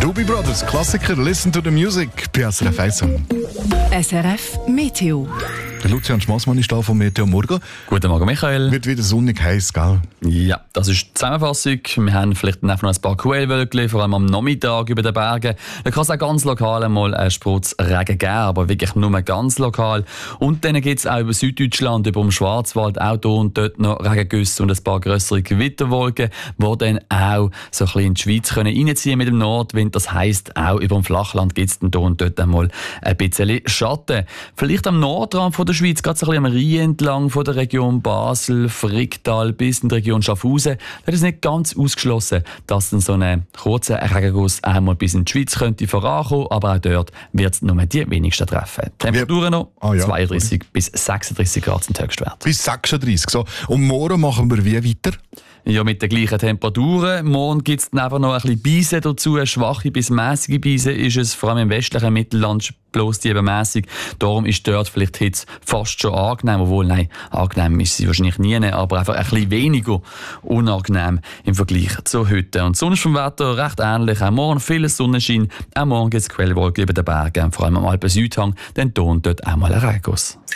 Doobie Brothers, Klassiker, Listen to the Music, bei SRF 1. SRF Meteo. Der Lucian Schmassmann ist da vom Meteo Morgen. Guten Morgen, Michael. Wird wieder sonnig heiß, gell? Ja, das ist die Zusammenfassung. Wir haben vielleicht noch ein paar Quellwölkchen, vor allem am Nachmittag über den Bergen. Da kann es auch ganz lokal einmal einen Sprutz Regen geben, aber wirklich nur ganz lokal. Und dann gibt es auch über Süddeutschland, über den Schwarzwald, auch hier und dort noch Regengüsse und ein paar grössere Gewitterwolken, die dann auch so ein bisschen in die Schweiz reinziehen können mit dem Nordwind. Das heisst, auch über dem Flachland gibt es dann hier und dort einmal ein bisschen Schatten. Vielleicht am Nordrand von der Schweiz, gerade so ein bisschen am Rhein entlang von der Region Basel, Fricktal bis in die Region Schaffhausen. Da ist nicht ganz ausgeschlossen, dass dann so ein kurzer Regenguss einmal bis in die Schweiz könnte vorankommen, aber auch dort wird es nur die wenigsten treffen. Temperaturen noch 32 bis 36 Grad sind Höchstwert. Bis 36. So. Und morgen machen wir wie weiter? Ja, mit den gleichen Temperaturen. Morgen gibt es dann einfach noch ein bisschen Beise dazu. Schwache bis mäßige Beise ist es, vor allem im westlichen Mittelland bloß die eben mässig. Darum ist dort vielleicht Hitze fast schon angenehm. Obwohl, nein, angenehm ist sie wahrscheinlich nie, aber einfach ein bisschen weniger unangenehm im Vergleich zu heute. Und sonst vom Wetter recht ähnlich. Auch morgen viel Sonnenschein. Auch morgen gibt es Quellwolken über den Bergen, vor allem am Alpen-Südhang. Dann dort auch mal ein Regenguss.